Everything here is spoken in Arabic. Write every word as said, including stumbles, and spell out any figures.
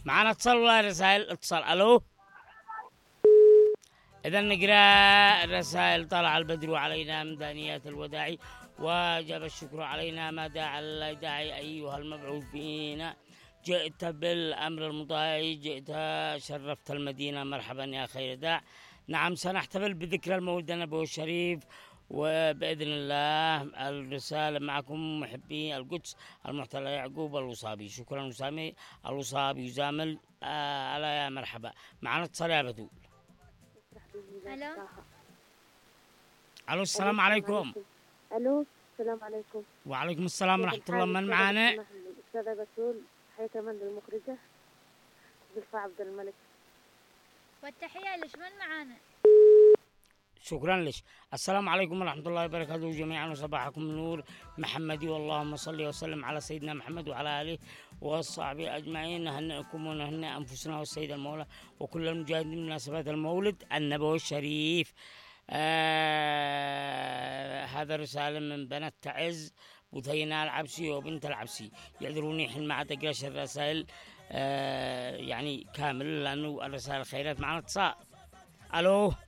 معنا اتصال ولا رسائل؟ اتصال. الو. إذا نقرأ رسائل. طلع البدر علينا من دانيات الوداع وجب الشكر علينا ما داعى الداعي أيها المبعوثين، جئت بالأمر المطاع، جئت شرفت المدينة، مرحبا يا خير داع. نعم سنحتفل بذكرى المولد النبوي الشريف، وبإذن الله الرسالة معكم محبي القدس المحتل يعقوب الوصابي. شكرا وسامي الوصابي يزامل. آه على يا مرحبا. معنا اتصال يا بدول. الو. الو السلام عليكم. الو السلام عليكم. وعليكم السلام ورحمة الله. من معنا؟ الأستاذة بتول حياة من المخرجة زلفى عبد الملك. والتحية لش من معانا؟ شكرا لك. السلام عليكم ورحمة الله وبركاته جميعا، وصباحكم نور محمدي، واللهم صل وسلم على سيدنا محمد وعلى آله وصحبه أجمعين. نهنئكم ونهنئ أنفسنا والسيد المولى وكل المجاهدين بمناسبة المولد النبوي الشريف. آه هذا رسالة من بنت تعز بثيناء العبسي وبنت العبسي. يعذروني حين ما عاد أقراش الرسائل آه يعني كامل لأنه الرسائل خيرات. معنا اتصال. ألو.